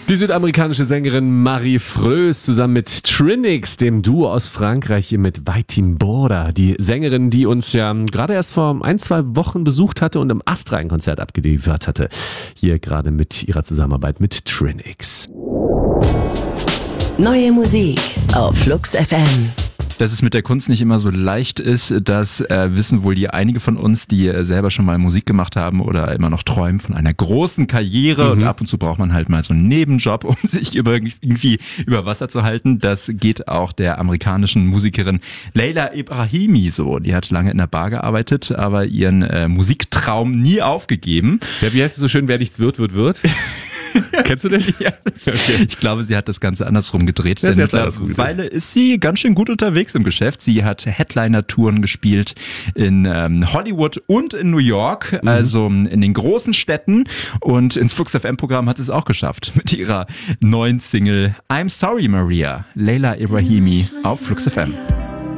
Die südamerikanische Sängerin Marie Freus zusammen mit Trinix, dem Duo aus Frankreich, hier mit Vitimbora. Die Sängerin, die uns ja gerade erst vor 1-2 Wochen besucht hatte und im Astra ein Konzert abgeliefert hatte. Hier gerade mit ihrer Zusammenarbeit mit Trinix. Neue Musik auf Flux FM. Dass es mit der Kunst nicht immer so leicht ist, das wissen wohl einige von uns, die selber schon mal Musik gemacht haben oder immer noch träumen von einer großen Karriere. Und ab und zu braucht man halt mal so einen Nebenjob, um sich irgendwie über Wasser zu halten. Das geht auch der amerikanischen Musikerin Leila Ebrahimi so. Die hat lange in der Bar gearbeitet, aber ihren Musiktraum nie aufgegeben. Ja, wie heißt es so schön, wer nichts wird. Kennst du das? Ja. Okay. Ich glaube, sie hat das Ganze andersrum gedreht. Ja, denn mittlerweile ist sie ganz schön gut unterwegs im Geschäft. Sie hat Headliner-Touren gespielt in Hollywood und in New York, also in den großen Städten. Und ins Flux FM-Programm hat es auch geschafft mit ihrer neuen Single I'm Sorry Maria, Leila Ebrahimi auf Flux FM.